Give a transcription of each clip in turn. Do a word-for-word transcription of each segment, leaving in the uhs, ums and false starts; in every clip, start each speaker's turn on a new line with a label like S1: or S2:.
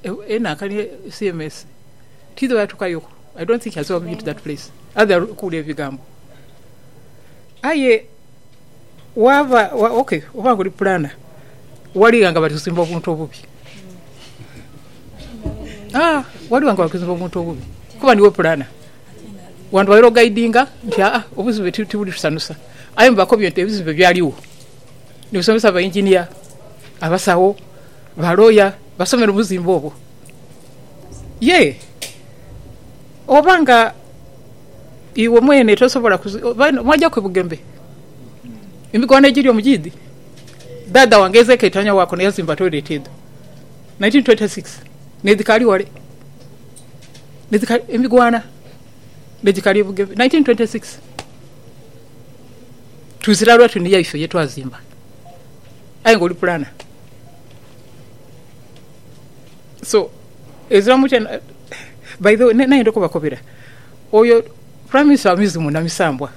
S1: ena kani C M S tido yatukayo. I don't think has ever been to that place other kule vigambo aye wava wa, okay oba kuli plana wali yanga batusimba omuntu obubi ah wali wanga bakusimba omuntu obubi kuba niwe plana wantu bayiro guidinga nti ah obuzibe tibuli tusanusa aye mbakobye nti ebizibe byaliwo nibusomesa ba engineer abasawo baloya basomera obuzimba obwo ye obanga iwe mwene tosobola mwaja kwe bugembe imigwana ejiri omujidi dada wangeze ketanya wako ne yazimba toilet nineteen twenty-six nedikali wale nedikali imigwana nedikali bugembe nineteen twenty-six tuzirarwa tuniya ife yetu azimba ayi ngoli plana so ezra muchen by the way na ndo kubakobera oyo prime minister wa mizimu na misambwa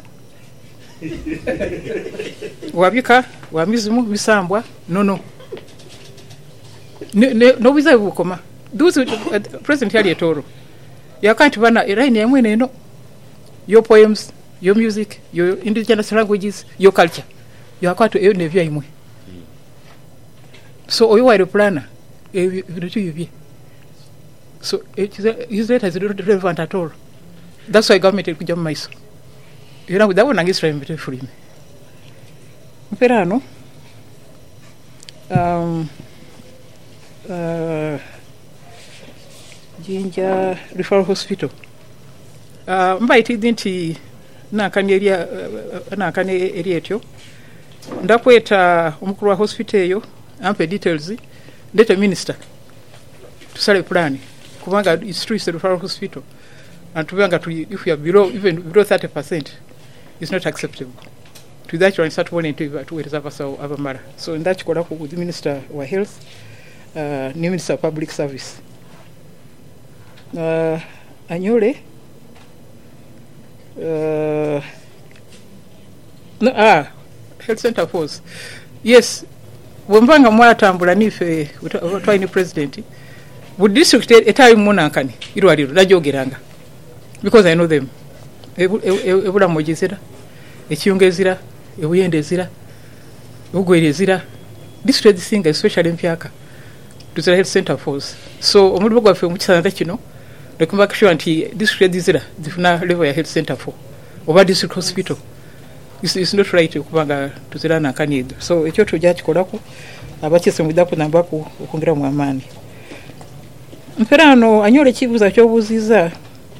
S1: wabika wa mizimu misambwa no no ne no biza bukoma duzi uh, president yali etoro yakanti bana line yamwe neno your poems your music your indigenous languages your culture yakwatu eyo ne vya imwe so oyo wa plana e bitu yibye so it is that is not relevant at all. That's why government is kujja maiso. You know that one is very beautiful. Mperano um uh Jinja Referral Hospital. Uh mbaiti dinti na kaneria uh, na kane area etyo. Ndakweta omukuru wa hospital eyo ampe details ndeta minister. Tusale plan. Kubanga it's true it's a referral hospital and to banga to if you are below even below thirty percent it's not acceptable to that you start wanting to to reserve so abamara so in that kola with the minister of health uh minister of public service uh anyole uh no ah health center force yes wombanga mwatambula nife utwa ni president would district etayi munankani irwaliro najogeranga because I know them ebula mojizira ekiyongezira ebuyendezira ugwerezira district singa especially mpyaka to the health center force so omuntu gwa fe mukisanda kino lekumba kisho anti district zira zifuna level ya health center for over district hospital is is not right kubanga tuzira nankani so ekyo tujja kikolako abakise mudapo nambako okungira mu amani mperano anyole kibuza kyobuziza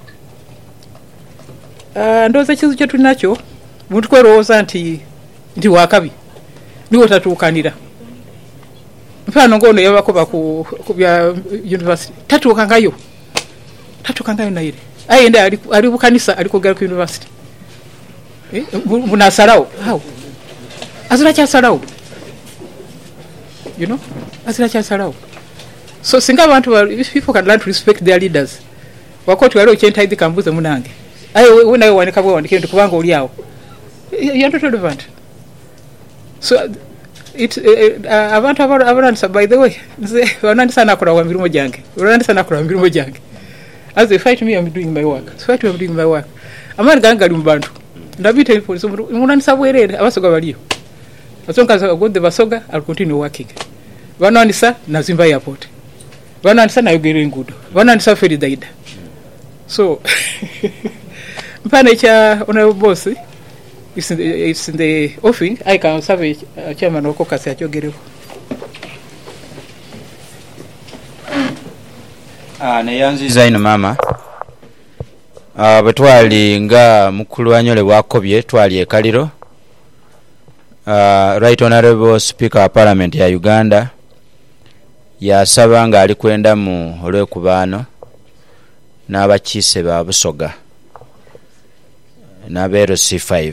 S1: ah ndoza kizu kyetu nacho muntu kweroza nti ndi wakabi niwo tatukanira mperano ngono yabako baku kubya university tatukangayo tatukangayo na ile ayenda ali ali bukanisa ali kugera ku university eh munasarao how azira cha sarao you know azira cha sarao so singa abantu if people can learn to respect their leaders wakoti wale ochenta hizi kambuze munange ayo wewe wanika bwo wandike ndikubanga uli yawo you are not relevant so it uh, abantu aba abaransa by the way wanandi sana akora wa mirimo jange wanandi sana akora wa mirimo jange as they fight me I'm doing my work so fight me I'm doing my work amani ganga lumbantu ndabite police munandi sabwerere abasoga baliyo basonga za god the basoga I'll continue working wanandi sa nazimba airport wanandi sa na yogere ngudo wanandi sa feri daida so mpane cha ona boss it's in the, it's in the offing I can serve a chairman of caucus ya yogere
S2: ah ne yanzi zaino mama ah betwali nga mukulu anyole bwakobye twali ekaliro ah right honorable speaker of parliament ya Uganda yasaba nga ali kwenda mu olwekubano n'abakiise ba Busoga n'abeero C five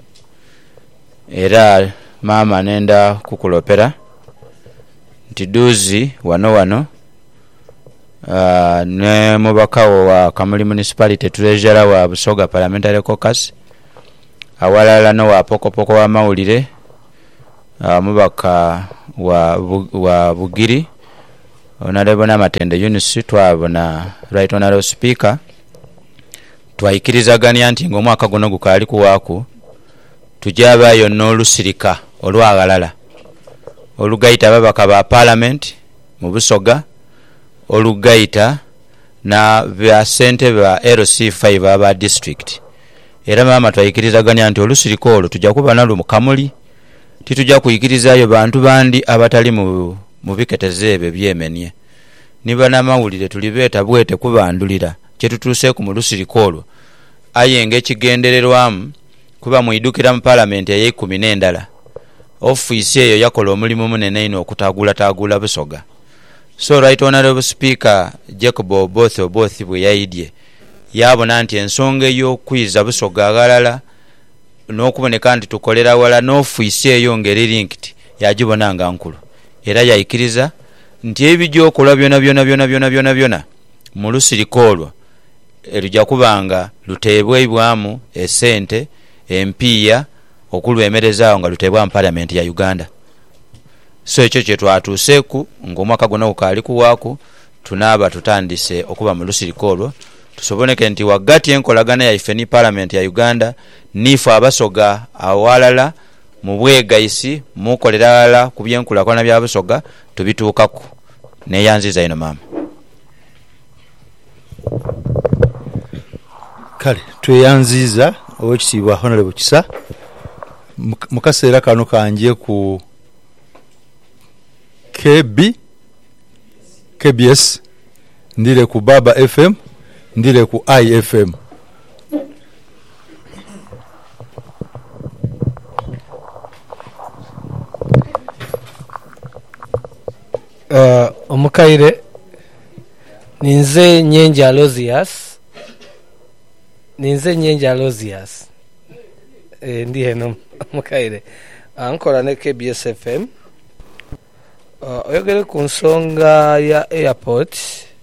S2: era mama nenda kukulopera nti duzi wano wano uh, ne mubakawo wa Kamuli municipality treasurer wa Busoga parliamentary caucus awalala no wa pokopoko wa mawulire uh, mubaka wa, bu, wa Bugiri Honorable Namatende Eunice twabona Right Honorable Speaker twayikirizaganya nti ng'omwaka guno gukaali kuwaaku tujabaayo n'olusirika olwagalala olugayita ababaka ba Parliament mu Busoga olugayita na ba sente ba L C five aba district. Era mama twayikirizaganya nti olusirika olwo tujja kuba nalwo mu Kamuli titujja kuyikirizayo bantu bandi abatali mu mu biketeze ebyo byemenie. Niba namawulire tulibeeta bwete kubandulira kyetutuuseeku mu lusirika olwo aye ng'ekigendererwamu kuba mwidukira mu Parliament ey'ekumi n'endala ofiisi eyo yakola omulimu munene ino okutagula tagula Busoga. So Right Honorable Speaker Jacob Oboth Oboth bwe yayidye yabona nti ensonga ey'okwiza Busoga agalala n'okuboneka nti tukolera wala n'ofiisi eyo ngeri linked yagibona nga nkulu era yayikiriza nti ebijookola byona byona byona byona byona byona mu lusirika olwo erujja kubanga luteebwebwamu esente empiya okulwemerezaawo nga luteebwa mu Parliament ya Uganda. So ekyo kye twatuuseeku ng'omwaka gwonna gukaali kuwaaku tunaaba tutandise okuba mu lusirika olwo tusoboneke nti wagati enkolagana yaife ni Parliament ya Uganda niife Abasoga awalala mu bwegayisi mukolera alala ku byenkulakwana bya Busoga tubituukaku. Neeyanziza ino maama.
S3: Kale tweyanziza owekitiibwa Honorable Kisa mu kaseera kano kanje ku K B K B S ndire ku Baba F M ndire ku I F M.
S4: Uh, omukaire ninze Nyenja Alozias ninze Nyenja Alozias eh ndi heno omukaire ankola ne K B S F M. Uh, oyogere ku nsonga ya airport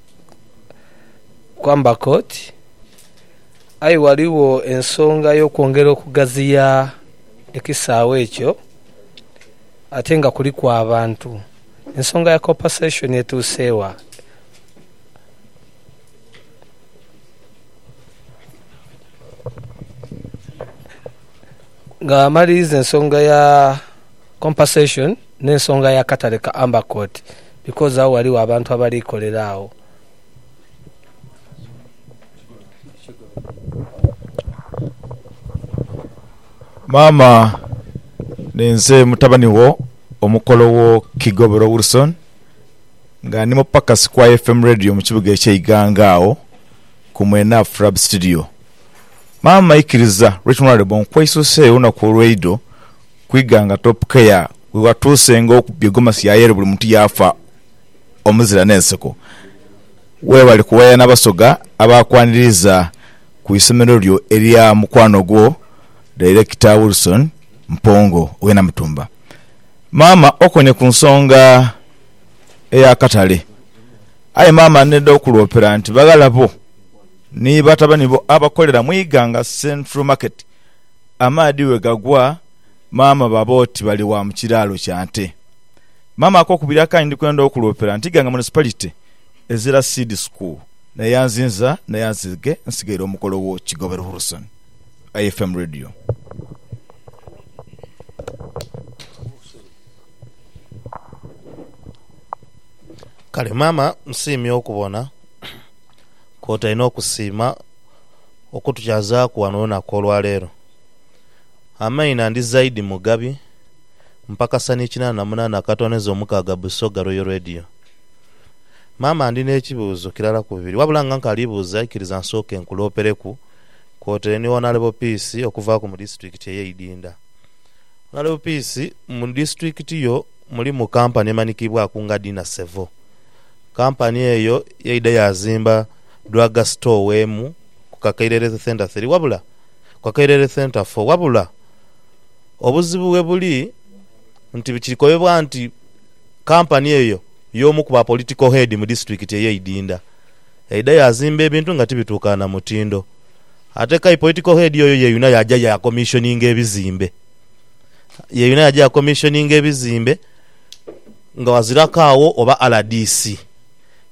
S4: kwamba court ai waliwo ensonga y'okwongera okugaziya ekisaawe ekyo ate nga kuli kwa abantu ensonga ya compensation etuuseewa. Nga maliriza ensonga ya compensation n'ensonga ya katale ka Amber Court because awo waliwo abantu abalikolera awo.
S5: Mama nenze mutabani wo omukolo wo Kigobero Wilson nga nimo pakas kwa F M radio mu kibuga eky'Iganga awo ku Mwena Frab studio. Mama ikiriza Richmond Bon kwaisose una ku radio kwiganga top care watuuse ngo kubyegomasi yayere buli muntu yafa omuzira nenseko we bali kuwaya n'Abasoga abakwaniriza ku isomero lyo eria mukwano gwo Director Wilson Mpongo wena Mutumba. Mama okonye ku nsonga eya katale aye mama nedda okulopera nti bagalabo ni batabani bo abakolera mwiganga Central Market amadi we gagwa mama baboti bali wa mukiralo kyante. Mama akokubira kandi kwenda okulopera nti ganga municipality ezira seed school na yanzinza na yanzige nsigero omukolo wo Kigobero Wilson I F M radio.
S6: Kale mama nsiimye okubona kota ino okusima okutukyaza ku wano nakolwa leero amaina ndi zaidi Mugabi mpaka sani kinana na munana katoneza omukaaga Busoga Royal Radio. Mama ndi n'ekibuuzo kirala kubiri wabula nga nkalibuuza ikiriza nsooke nkulopereku kota ni Honorable Peace okuva ku mu district ye Idinda. Honorable Peace mu district yo muli mu company emanikibwa kunga Dina Sevo. Company eyo yeida yazimba drug store wemu kukakairere center three wabula kukakairere center four wabula obuzibu we buli nti bikikoyebwa nti company eyo yomu kuba political head mu district ye Idinda yeida yazimba ebintu nga tibitukana mutindo ate kai political head yoyo ye yuna yaja ya commissioning ebizimbe ye yuna yaja ya commissioning ebizimbe nga wazirakawo oba R D C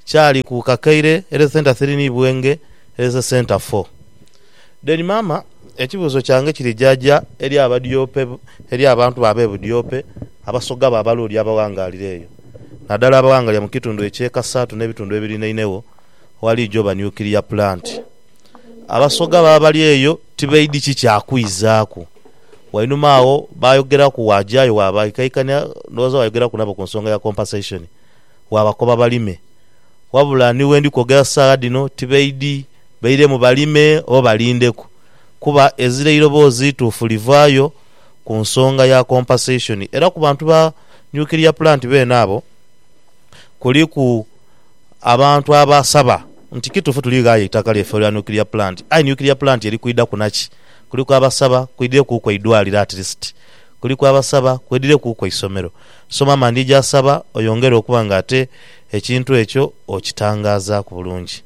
S6: kyali ku Kakaire Health Center three ni Bwenge Health Center four. Then mama ekibuzo kyange kiri jajja eri abadiope eri abantu babe budiope abasoga babaluli abawangalireyo naddala abawangalya mu kitundu ekyekasatu n'ebitundu ebirinenewo wali Joba nuclear plant. Abasoga babali eyo tibaidi kikyakwizaako wainumaawo bayogera ku wajayo wabaikaikanya ndoza wayogera ku nabo ku nsonga ya compensation wabakoba balime wabula niwe ndi kwogera saa dino tibaidi baire mu balime oba balindeku kuba ezireiro bozi tufulivayo ku nsonga ya compensation era ku bantu ba nuclear plant be nabo kuli ku abantu abasaba nti kitufu tuliga itaka lyefe lya nuclear plant ai nuclear plant eri kuida kunaki kuli ku abasaba kuidire ku kwa idwalira at least kuli ku abasaba kwedire ku kwa isomero so mama ndija asaba oyongere okuba ngate ekintu ekyo okitangaza ku bulungi.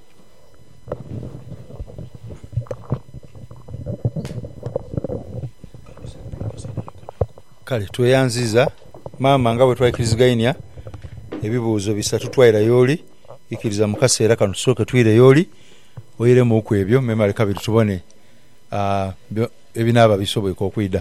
S3: Kale tweyanziza maama nga bwe twakiriziganya ebibuuzo bisatu twaira yoli ikiriza mu kaseera kano tusooke twire yoli oyiremu ku ebyo memale kabiri tubone uh, ebinaaba bisoboka okwida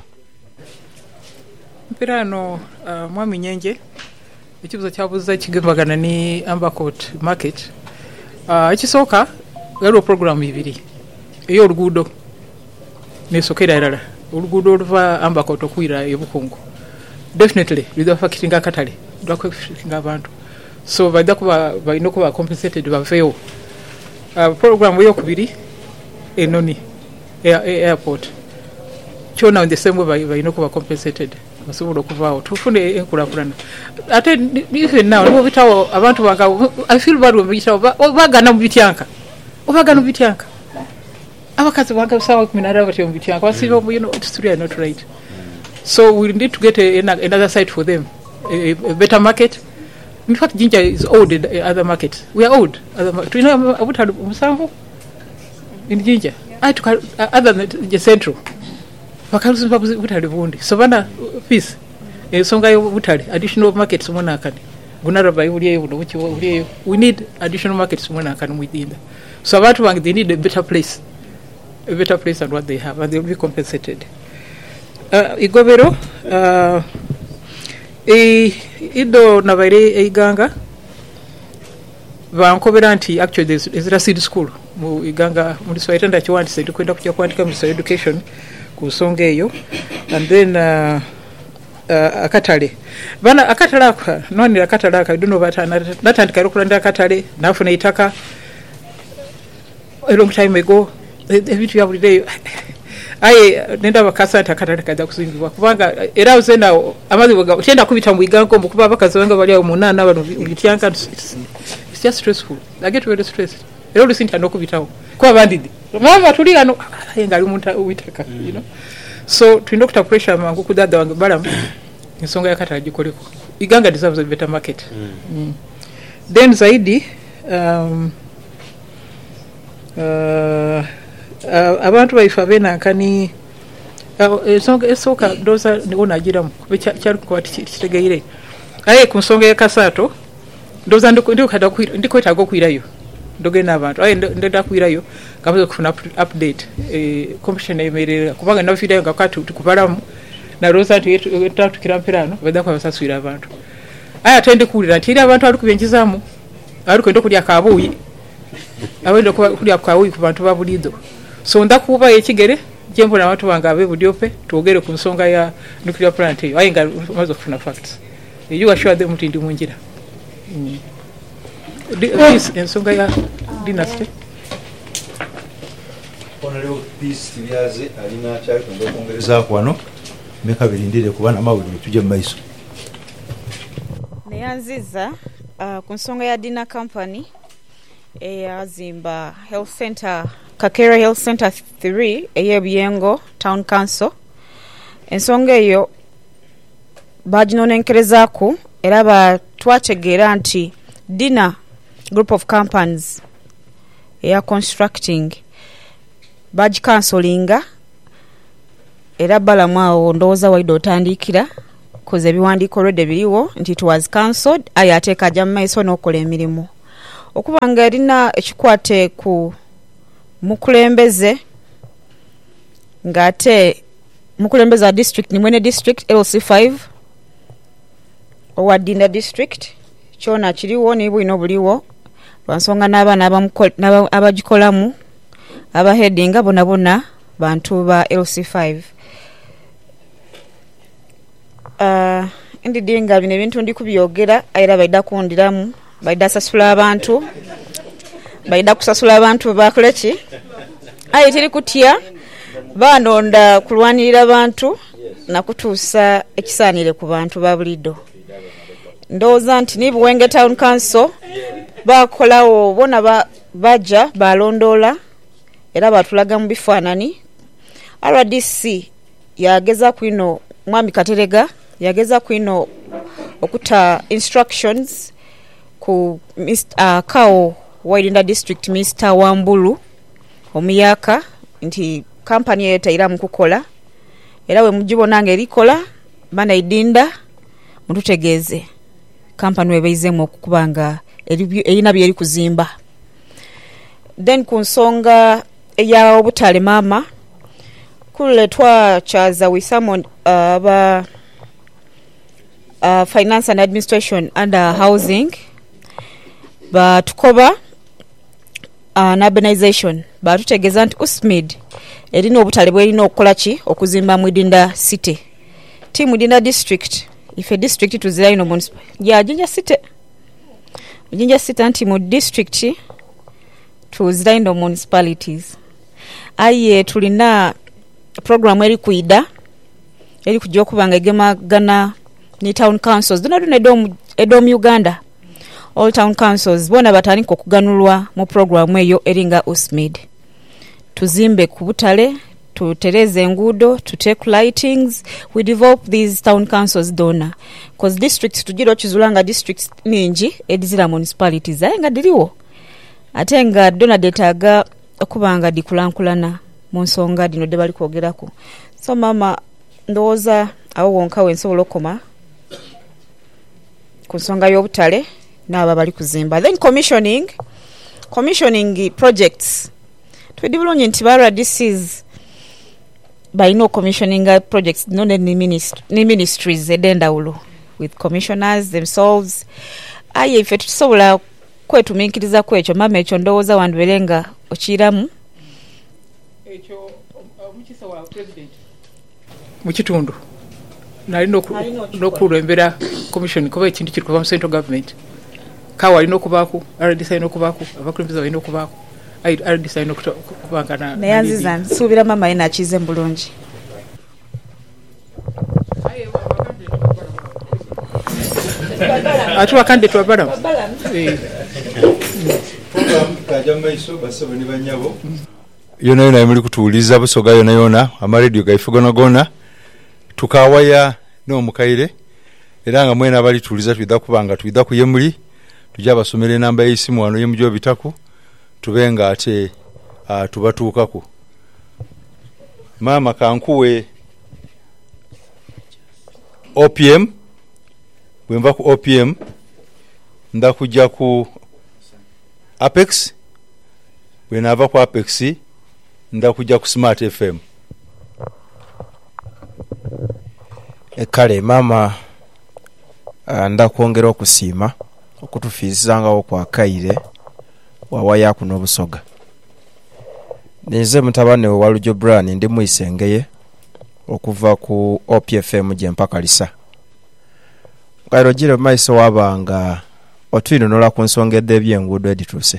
S1: mpirano uh, mwami Nyenje ekibuzo kyabuuza kigambagana ni Ambercourt market uh, ekisooka waliwo program bibiri ey'oluguudo nesokera erala oluguudo oluva Ambercourt okwira ebukungu definitely lwafakitinga akatale lwafakitinga abantu so bajja kuba balina okuba compensated baveewo. Uh, program eyokubiri enoni airport kyona on the same way balina okuba compensated basobola okuvaawo tufune enkulakulana ate even now nibo bitawo abantu banga I feel bad when bitawo bagana mu bityanka obagana mu bityanka abakazi banga sawa kuminara bati mu bityanka wasibo you know it's really not right. So we need to get a, another site for them, a, a better market. In fact, Jinja is old in other markets. We are old. Do you know what I Musambo in Jinja? I took other than the central. Vakalusi babuzi butali vundi. Savana peace. Songa butali additional markets mwana akani. Gunara bai uliye uno which uliye. We need additional markets mwana akani within that. So abantu wangi they need a better place, a better place than what they have, and they will be compensated. Uh, igobero uh, e ido nabare eiganga bankobera nti actually there's, there's a seed school mu iganga muri swaitanda chiwandise tukwenda kuja kwandika mu education ku songa eyo and then uh, uh, akatale bana akatale aka noni akatale aka duno batana natandika rukulanda akatale nafuna itaka a long time ago ebitu ya buli aye nenda bakasa takatale kaza kusimbibwa kubanga era uzena amazi boga tenda kubita mu igango mukuba bakazi banga bali umunana abantu bityanka it's just stressful. I get very stressed. Era lusinta no kubitawo kwa bandidi mama tuli ano ngali umuntu uitaka you know so tuindo kuta pressure mangu kudada wange balam nsonga yakata gikoleko iganga deserves a better market. mm. Mm. Then zaidi um uh Uh, abantu baifa bena kani uh, esonga esoka doza niona ajiramu cyari ko kitegeire aye ku nsonga ya kasato doza ndiko ndiko kada kwira ndiko itago kwirayo ndoge n'abantu aye ndenda kwirayo kabuze kufuna update eh competition emerera kubanga na video ngakati tukubalamu na rosa tutatu kirampirano bada kwa basaswira abantu aye atende kulira ntiri abantu ari kubenjizamu ari kwenda kulya kabuyi awendo kulya kabuyi ku bantu babulido. So ndakuba ekigere jembo na watu bangabe budiope tuogere ku nsonga ya nuclear plant eyo ayinga mazo kufuna facts you assure them mutindi munjira mm. This ensonga ya dynasty
S3: onero peace tiyaze alina cyari ndo kongereza kwano meka birindire kubana mawuli tuje maiso
S7: neyanziza uh, ku nsonga ya Dina company eyazimba health center Kakera Health Center three eyebiyengo town council ensonga eyo bajinonenkerezaku era batwategera nti Dina group of companies eya constructing baji cancellinga era balamwao ndowooza waido otandikira koze ebiwandiiko already biriwo nti it was cancelled aye ateeka ajja mu maiso n'okola emirimu okuba nga erina ekikwate ku mukulembeze ng'ate mukulembeze wa district ni mwene district L C five owa Dinda district kyona kiriwo ni bwino buliwo lwansonga n'abaana abagikolamu abahedinga bona bona bantu ba L C five. Uh, ndidinga bino ebintu ndi kubyogera era baida kundiramu baida sasula abantu baida kusasula abantu bakoleki ayi tiri kutya banonda kulwanirira abantu nakutuusa ekisaanire ku bantu ba bulido. Ndowooza nti ni Buwenge Town Council bakolawo bona ba, baja balondoola era batulaga mu bifaanani. R D C yageza kwino mwami Katerega yageza kwino okuta instructions ku uh, Kao Wairinda district Mister Wambulu omuyaka nti company yeta ira mukukola era we mujibona nga erikola bana idinda mututegeze company we bayizemu okubanga erina byeri kuzimba. Then kunsonga ya obutale mama kuletwa chaza with someone uh, ba uh, finance and administration under housing batukoba uh, na urbanization batutegeza nti usmid erina obutale bwerina okukola ki okuzimba mu Dinda city ti mu Dinda district ife district tuziraino municipality ya Jinja city Jinja city anti mu district tuziraino municipalities aye tulina program eri kuida eri kujja okubanga egemagana ni town councils dona dona edom edom Uganda all town councils bona batandika okuganulwa mu program eyo eringa usmid tuzimbe ku butale tutereze enguudo to take lightings we develop these town councils dona cause districts tujiro kizulanga districts ningi edizira municipalities ayenga diriwo atenga dona detaga okubanga dikulankulana mu nsonga dino de bali kwogerako. So mama ndowooza awo wonka wensobola okoma ku nsonga y'obutale n'aba bali kuzimba. Then commissioning commissioning projects twedi bulungi nti ba R D Cs balina commissioning projects no ne ministry ne ministries edendawulo with commissioners themselves aye ife tusobola kwetumiikiriza kwekyo mama ekyo ndowooza wanduberenga okiramu
S1: ekyo omukisa wa president mu kitundu nalina okulembera commission kuba ekintu kiri kuva mu central government Kawa alina okubaako R D C alina okubaako abakulembeze balina okubaako R D C alina okubangana
S7: naye aziza nsuubira mama yena akize mu bulungi.
S1: atuwa candidate wa Balaam
S3: kaja maiso basaba ni banyabo yona yona muli kutuuliza Busoga yona yona amaredio gaife gona gona tukawaya no mukaire era nga mwena abali tuuliza twida kubanga twida kuyemuli tujja basomere namba y'esimu wano yemujo bitaku tubenga ate uh, tubatuukako mama kankuwe O P M bwemva ku O P M ndakujja ku Apex bwenava ku Apex ndakujja ku Smart F M.
S8: Ekale mama uh, ndakwongera okusiima okutufiizangawo kwa kaire wawaya kuno Busoga nize mutabane wa Lujo Brand ndi muisengeye okuva ku O P F M je mpaka lisa ngairo jire maiso wabanga otwino nola kunsongedde byengudo edituse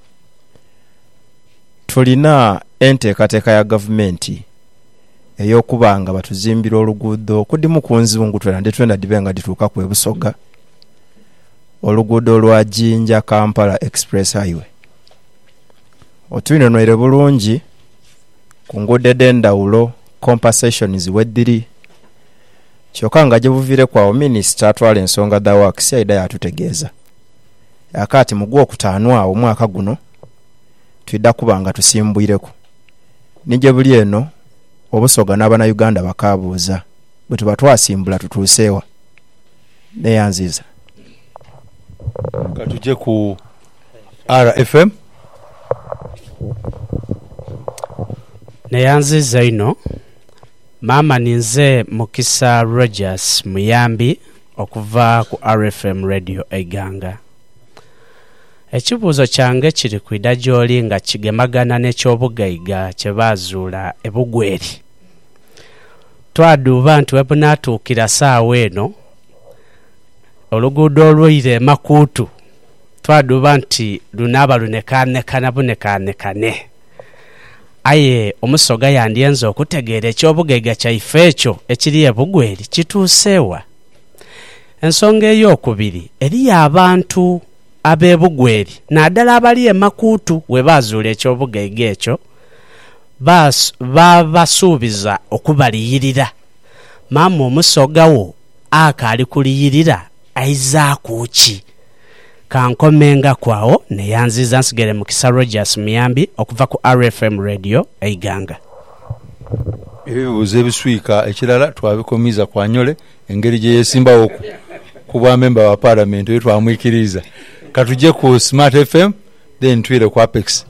S8: tulina enteekateeka ya gavumenti ey'okubanga batuzimbira oluguudo kudimu ku nzungu twena nditwenda dibenga dituuka ku Busoga oluguudo lwa Jinja Kampala Express Highway otwino noire bulungi ku nguudo ed'endawulo compensation ziweddiri kyokka nga gye buvire kwawo minisita atwala ensonga da works yaida yatutegeeza akati mu gwokutaano awo omwaka guno twidda kubanga tusimbwireku nije buli eno Obusoga n'abana Uganda bakabuuza bwe tuba twasimbula tutuuseewa neyanziza
S3: katuje ku R F M.
S9: Neyanziza ino mama ninze Mukisa Rogers Muyambi okuva ku R F M radio Eiganga. Ekibuuzo kyange kiri ku idajoli nga kigemagana n'ekyobugaiga kye baazuula e Bugweri. Twaduuba nti we bunaatuukira ssaawa eno oluguudo olw'oyire Makuutu twaduuba nti lunaaba lunekaanekana bunekaanekane. Aye omusoga yandyenza okutegeera ekyobugaiga kyaife ekyo ekiri e Bugweri kituuseewa. Ensonga ey'okubiri eriyo abantu ab'e Bugweri naddala abali e Makuutu we baazuula ekyobugaiga ekyo babasuubiza okubaliyirira. Maama omusoga wo akaali kuliyirira aizaako ki? Kankomenga kwawo neyanziza nsigere Mukisa Rogers Muyambi okuva ku R F M radio Eiganga.
S3: Ebibuuzo ebiswika ekirala twabikomiza kwa Nyole engeri gye yeesimbawo ku bwamemba wa parliament oyo twamwikiriza. Katuje ku Smart F M then twire ku Apex.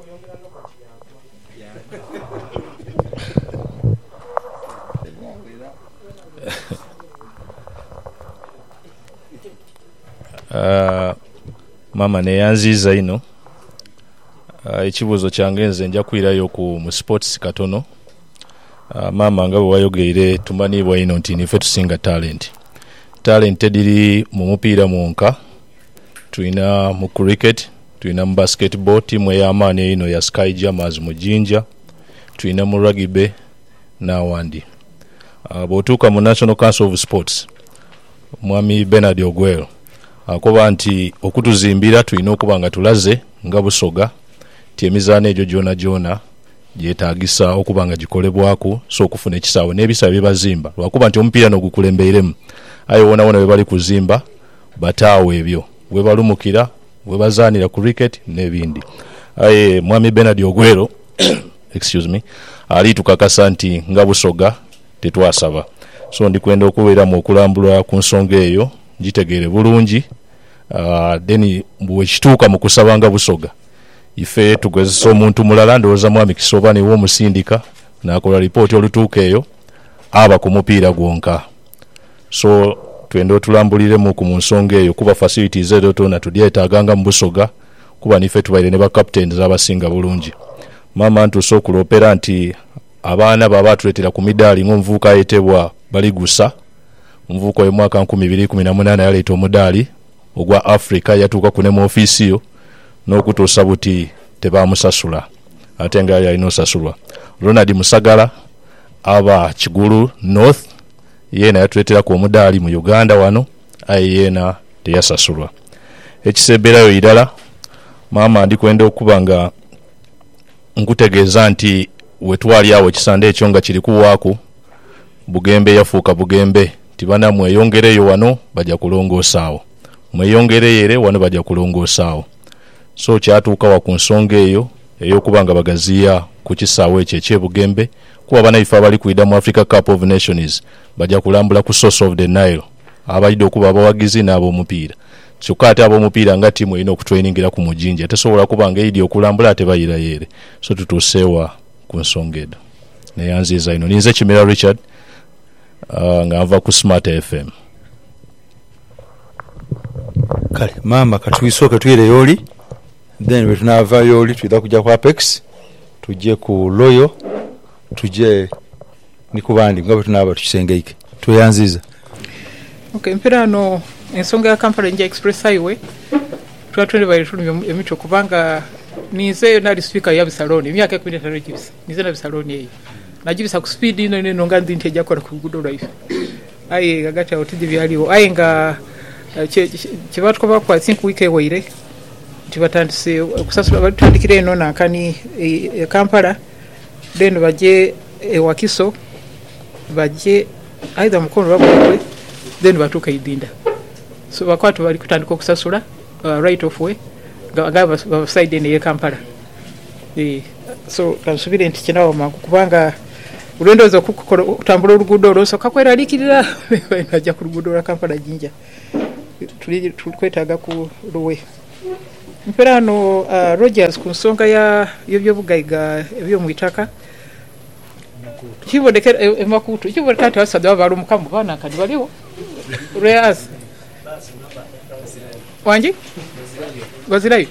S6: Uh, mama neyanziza ino uh, ekibuuzo kyange nze nja kwirayo ku mu sports katono. Uh, mama nga bwe wayogeire tumanibwa ino nti nife tusinga talent talent ediri mu mupiira mwonka, tulina mu cricket, tulina mu basketball timu ey'amaani ino ya Sky Jammers mu Jinja, tulina mu rugby n'awandi. Uh, bw'otuuka mu National Council of Sports mwami Bernard Ogwero akoba nti okutuzimbira tulina okuba nga tulaze nga Busoga ti emizaano egyo gyona gyona gyetaagisa okuba nga gikolebwaku so okufuna ekisaawe n'ebisaawe byebazimba lwakuba nti omupiira n'ogukulembeiremu aye wona wona we bali kuzimba bataawo ebyo we balumukira we bazaanira ku cricket n'ebindi. Aye mwami Bernard Ogwero excuse me ali tukakasa nti nga Busoga tetwasaba so ndikwenda okubeera mu okulambulwa ku nsonga eyo gitegeere bulungi. Uh, deni bwe kituuka mu kusaba nga Busoga ife tugezesa omuntu mulala ndowooza mwami Kisobani w'omusindika n'akola lipooti olutuuka eyo aba ku mupiira gwonka. So twende otulambuliremu ku mu nsonga eyo kuba facilities ezo tona tudyetaaganga mu Busoga kuba nife tubaire ne ba captains abasinga bulungi. Mama ntuso okulopera nti abaana baba atuletera ku midaali ng'omuvuuka ayitebwa Baligusa omuvuuka w'omwaka nkumi bbiri kumi na munaana yaleeta omudaali ogwa Africa yatuuka ku ne mu ofiisi yo n'okutuusa buti tebaamusasula ate nga yalina osasulwa. Ronald Musagala aba Kigulu North yeena yatuleeteraku omudaali mu Uganda wano aye yeena teyasasulwa. Ekisebberayo irala maama ndikwenda okuba nga nkutegeeza nti we twali awo ekisande ekyo nga kiri kuwaaku Bugembe yafuuka Bugembe tibana mweyongereyo wano bajja kulongoosaawo mweyongereyere wano bajja kulongoosaawo. So kyatuuka wa ku nsonga eyo ey'okuba nga bagaziya ku kisaawe ekyo eky'ebugembe kuba banaife abali kwida mu Africa Cup of Nations bajja kulambula ku Source of the Nile abalidde okuba abawagizi n'ab'omupiira kyokka ate ab'omupiira nga tiimu erina okutweningira ku mujinja tesobola kuba nga eyidi okulambula ate bayira yere. So tutuuseewa ku nsonga edo neyanziza ino ninze Kimera Richard uh, nga nva ku Smart F M.
S3: Kale mama katwisooke twire yoli then we tunava yoli twida kujja ku Apex tujje ku Loyo tujje ni kubandi nga bwe tunaba tukisengeike tweyanziza.
S1: Okay, mpira no ensonga ya Kampala nja Express Highway twatwende bali tunu emito kubanga nize nali speaker ya Bisaloni myaka kumi na tano gibisa nize na Bisaloni eyo najibisa ku speed ino ino nga ndi nteja kwa ku gudo life aye gagata otidi byaliwo aye nga kibatu kwa kwa think week ewaire tibatandise okusasula batandikire eno nakani e Kampala then baje e Wakiso baje aidha mukono wabwe then batuka idinda so bakwatu bali kutandika okusasula uh, right of way gaba ba side ne Kampala eh so kansubire nti kinawo mangu kubanga ulendoza kutambula oluguudo olwoso kakwera likirira najja ku luguudo lwa Kampala Jinja tuli tulikwetaaga ku luwe mpera hano uh, Rogers ku nsonga ya y'ebyobugaiga ebyomwitaka kibonekera emakutu kibonekera nti abasadde babaala omukamu baana kati baliwo reas wangi bazirayo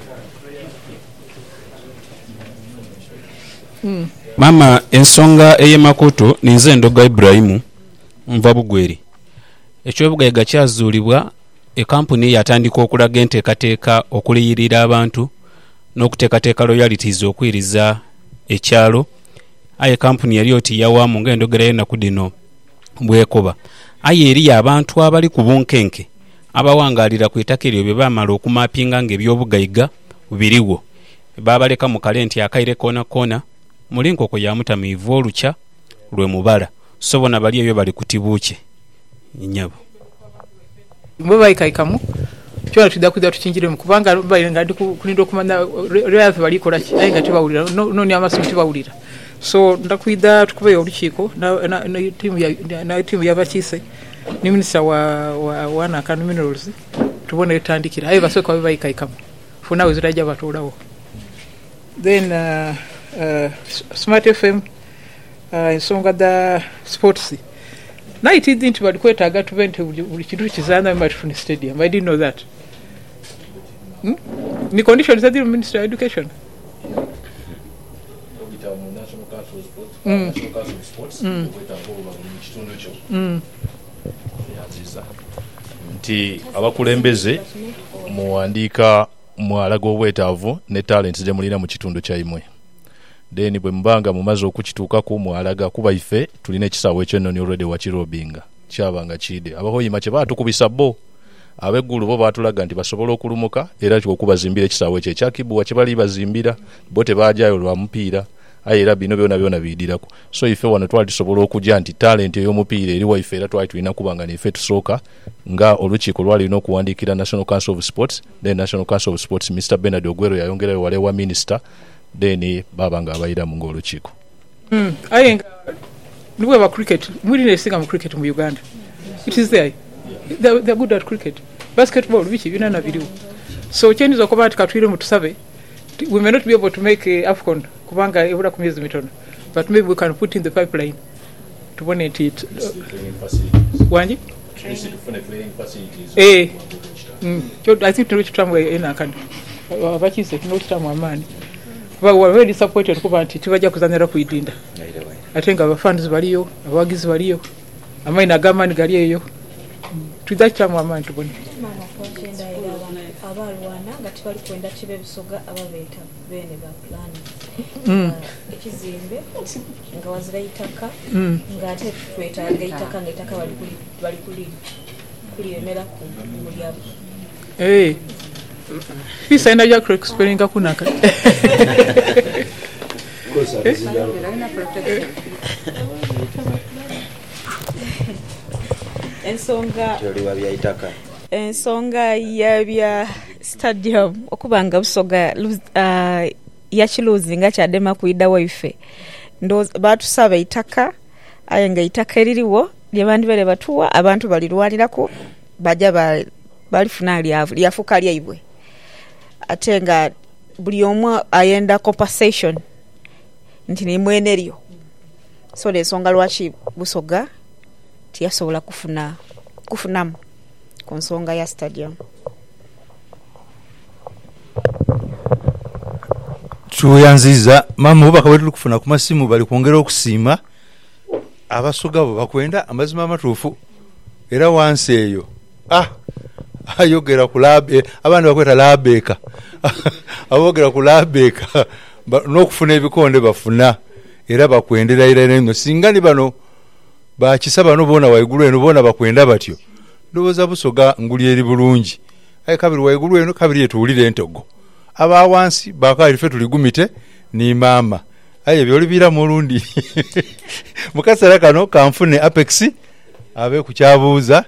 S1: mm.
S10: Mama ensonga ey'emakutu ninze Ndoga Ibrahimu nva Bugweri ekyobugaiga kyazuulibwa ekampuni yatandika okulaga enteekateeka okuliyirira abantu n'okuteekateeka royalties okwiriza ekyalo aye kampuni yali oti yawamu ng'endogera y'ennaku dino bwekoba aye eri abantu abali ku bunkenke abawangaalira ku ettaka eryo bye baamala okumapinga ng'ebyobugaiga biriwo baabaleka mu kalenti akaire koona koona mulinkoko yamutamiivu olukya lwe mubala so bona bali ebyo bali kutibuuke nyabo
S1: bo bayikaikamu kyona tudda kuza tukinjiremu kubanga balinga ndi kulinda okumanya reyazi balikola ki aye nga tebawulira noni amasomo tebawulira so ndakwida tukubeyo olukiiko na tiimu na tiimu y'abakiise ne minisita wa wa wana kan minerals tubone etandikira aye basooka babe bayikaikamu funa wezirajja batuulawo then uh, uh, Smart F M uh, ensonga da sports night is nti bali kwetaaga tube nti buli kintu kizaana mu Tufuni Stadium. I didn't know that. Hmm? Ni conditions za the Minister of Education. Mm. Mm. Mm.
S11: Nti abakulembeze muwandiika mwalaga obwetaavu ne talent ze mulina mu kitundu kyaimwe then bwe mbanga mumaze okukituukako mwalaga kuba ife tulina ekisaawe ekyennoni already wakirobinga kyabanga kide abahoyima kye baatukubisa bo abeggulu bo baatulaga nti basobola okulumuka era okubazimbira ekisaawe ekyo ekyakibuwa kye bali bazimbira bo tebaajayo lwa mupiira aye era bino byona byona biyidirako so ife wano twali tusobola okujja nti talent ey'omupiira eri waife era twali tulina kubanga naife tusooka nga olukiiko lwalina okuwandiikira National Council of Sports then National Council of Sports Mister Bernard Ogwero yayongerayo wale wa minister then baba nga abayira mu ng'olukiiko
S1: mm. aye niwe ba cricket mulina esinga mu cricket mu Uganda it is there they're, they're good at cricket basketball biki binana biriwo so changes okuba ati katwire mu tusabe we may not be able to make uh, AFCON kubanga ebula ku myezi mitono but maybe we can put in the pipeline tubone nti uh, wangi eh mm. I think to reach tamwe ena kan abakize kino kitamu amani ba we very disappointed kuba nti tibajja kuzanira ku idinda ate nga abafunds baliyo abawagizi baliyo amaina gamani galiyo tudakitamu amani tubone abalwana nga tibali kwenda kibe bisoga ababeeta bene ba plan ekizimbe nga wazira itaka nga ate twetaaga itaka nga itaka bali kuli bali kuli kuli emera ku mulyabo eh fisa ina ya crack spelling akunaka ensonga toliwa bya itaka ensonga yabya stadium okubanga busoga uh, yakiluzinga kyadema kuidda waife ndo batusaba itaka aye nga itaka eririwo lyabandi bale batuwa abantu balirwanirako baja ba balifuna lyavu lyafuka lyaibwe ate nga buli omu ayenda compensation nti ni mweneryo so ensonga lwaki busoga tiyasobola kufuna kufunamu ku nsonga ya stadium
S3: tuyanziza mama bubaka bwe tuli kufuna ku masimu bali kwongera okusiima abasoga bo bakwenda amazima amatuufu era wansi eyo ah ayogera ku labe abantu bakweta labeeka abogera ku labeeka n'okufuna ebikonde bafuna era bakwendera era eno singa ni bano bakisaba no bona waigulu eno bona bakwenda batyo ndoboza busoga nguli eri bulungi aye kabiri waigulu eno kabiri etuulire entogo aba wansi bakali fe tuligumite ni mama aye byoli bira mulundi mukasera kano kanfune Apex abe kuchabuza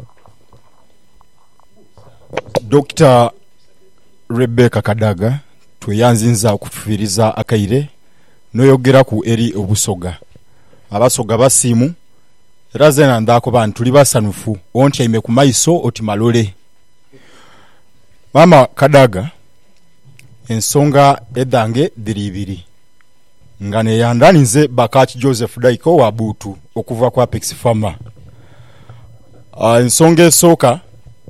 S5: Doctor Rebecca Kadaga tweyanzinza okutufiriza akaire noyogera ku eri obusoga abasoga basimu era zena ndako bantu tuli basanufu onti aime ku maiso oti malole. Mama Kadaga ensonga edange diri ibiri nga ne yandaninze Bakachi Joseph Daiko wa Butu okuva kwa Apex Farmer. Uh, ensonga esooka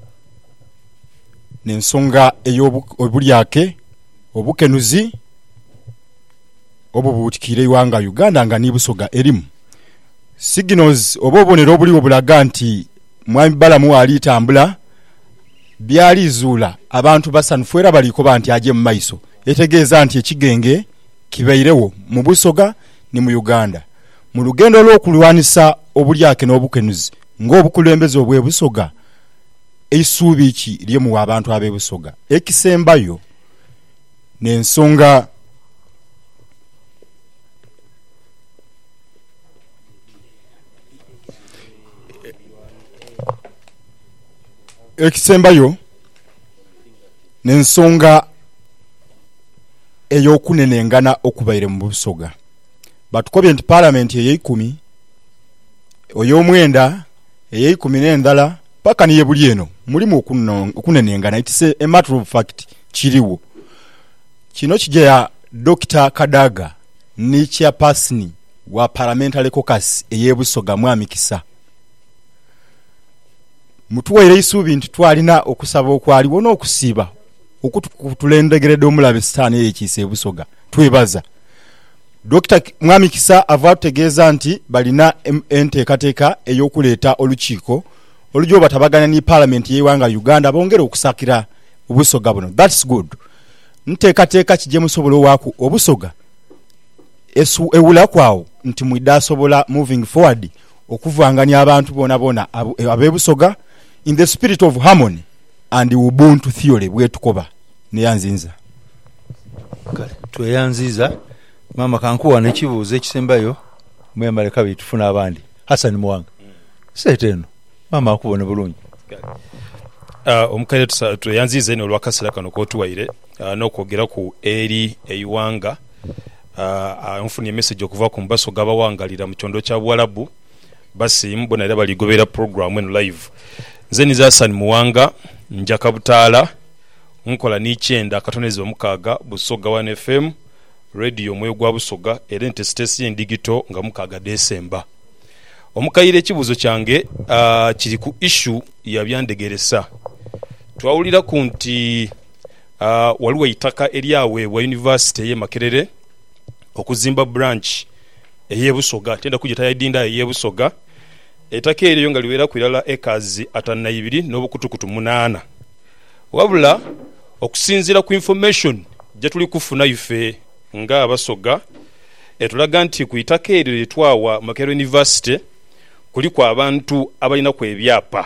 S5: n'ensonga ey'obulyake obukenuzi obubuutikire iwanga Uganda nga nibusoga erimu signals oba obubonero obuliwo bulaga nti mwami balamu ali tambula byali zuula abantu basanufu era baliko banti aje mu maiso etegeeza nti ekigenge kibairewo mu busoga ni mu Uganda mu lugendo lw'okulwanisa obulyake n'obukenuzi ng'obukulembeze obw'ebusoga eisuubi ki lyemu abantu ab'ebusoga ekisembayo n'ensonga ekisembayo n'ensonga ey'okunenengana okubaire mu busoga batukobye nti parliament ey'ekumi oy'omwenda ey'ekumi n'endala paka niye buli eno mulimu okunenengana it's a matter of fact kiriwo kino kijja Doctor Kadaga ni chairperson wa parliamentary caucus ey'ebusoga Mwami Kisa mutuwaire isuubi nti twalina okusaba okwaliwo n'okusiiba okutulendegeredde omulabe sitaani ekiise ebusoga twebaza Doctor Mwami Kisa ava tutegeeza nti balina enteekateeka ey'okuleeta olukiiko olujjo batabagana ni parliament y'ewanga Uganda bongere okusakira obusoga buno. That's good. Nteekateeka kijje musobola waaku obusoga esu ewula kwawo nti mwidda sobola moving forward okuvanganya abantu bona bona abebusoga in the spirit of harmony and ubuntu theory bwetukoba neyanzinza
S3: kale tweyanziza mama kankuwa nekibuuzo ekisembayo mwemaleka bitufuna abandi Hassan Muwanga seteno mama akubone bulungi.
S10: Uh, omukaire tweyanziza eno olwakasera kano kotuwaire uh, n'okwogera ku eri eiwanga uh, nfunye message okuva ku mbasoga bawangalira mu kyondo kya Bwalabu basimu bona era baligobera program eno live. Nze niza Hassan Muwanga njaka Butaala nkola n'ikyenda katonezi omukaaga Busoga one F M radio mwe gwa Busoga era ente station digital nga mukaaga December. Omukaire ekibuzo kyange uh, kiri ku issue ya byandegeresa. Twawulira ku nti uh, waliwo itaka eriawe wa university ye Makerere okuzimba branch eyebusoga tenda kujita yadinda eyebusoga etaka eriyo nga liwera kwirala ekazi atana ibiri n'obukutukutu munana wabula okusinzira ku information jetuli kufuna ife nga abasoga etulaga nti ku itaka eryo litwawa Makerere University kuli kwa abantu abalina ku ebyapa